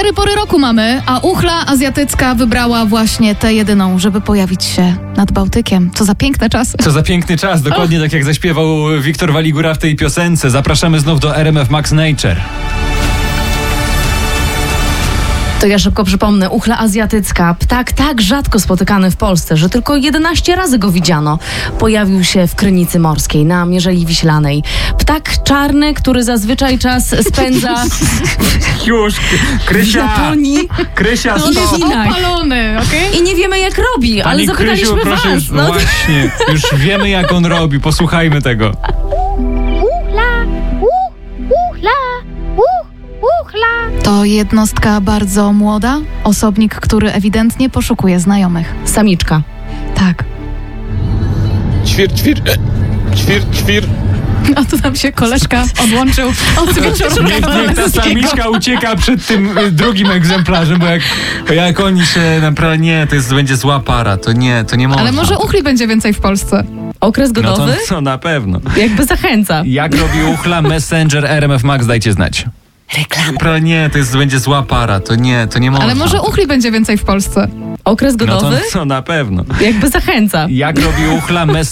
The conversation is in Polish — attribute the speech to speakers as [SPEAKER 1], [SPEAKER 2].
[SPEAKER 1] 4 pory roku mamy, a uchla azjatycka wybrała właśnie tę jedyną, żeby pojawić się nad Bałtykiem. Co za piękne czasy.
[SPEAKER 2] Co za piękny czas, dokładnie tak jak zaśpiewał Wiktor Waligura w tej piosence. Zapraszamy znów do RMF Max Nature.
[SPEAKER 3] To ja szybko przypomnę, uchla azjatycka, ptak tak rzadko spotykany w Polsce, że tylko 11 razy go widziano. Pojawił się w Krynicy Morskiej, na Mierzei Wiślanej. Ptak czarny, który zazwyczaj czas spędza
[SPEAKER 2] Już,
[SPEAKER 3] w
[SPEAKER 2] Krysia!
[SPEAKER 3] Japonii.
[SPEAKER 2] Krysia,
[SPEAKER 1] On jest
[SPEAKER 2] stop!
[SPEAKER 1] opalony, okej?
[SPEAKER 3] I nie wiemy jak robi, ale
[SPEAKER 2] Pani
[SPEAKER 3] zapytaliśmy
[SPEAKER 2] Krysiu, proszę,
[SPEAKER 3] was. No,
[SPEAKER 2] właśnie, już wiemy jak on robi, posłuchajmy tego.
[SPEAKER 4] Uchla, uchla.
[SPEAKER 1] To jednostka bardzo młoda, osobnik, który ewidentnie poszukuje znajomych.
[SPEAKER 3] samiczka.
[SPEAKER 1] Tak.
[SPEAKER 2] Ćwir.
[SPEAKER 1] A tu nam się koleżka odłączył od wieczornika.
[SPEAKER 2] Niech ta samiczka ucieka przed tym drugim egzemplarzem, bo jak oni się naprawdę... Nie, będzie zła para, to nie można.
[SPEAKER 1] Ale może uchli będzie więcej w Polsce.
[SPEAKER 3] Okres
[SPEAKER 2] No
[SPEAKER 3] godowy
[SPEAKER 2] to na pewno.
[SPEAKER 3] jakby zachęca.
[SPEAKER 2] Jak robi uchla? Messenger RMF Max, dajcie znać. Reklama. Nie, będzie zła para, to nie można.
[SPEAKER 1] Ale może uchli będzie więcej w Polsce.
[SPEAKER 3] Okres
[SPEAKER 2] No
[SPEAKER 3] godowy
[SPEAKER 2] to na pewno.
[SPEAKER 3] jakby zachęca.
[SPEAKER 2] Jak robi uchla?